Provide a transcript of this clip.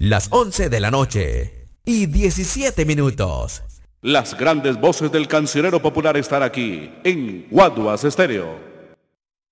las 11 de la noche y 17 minutos. Las grandes voces del cancionero popular están aquí en Guaduas Estéreo.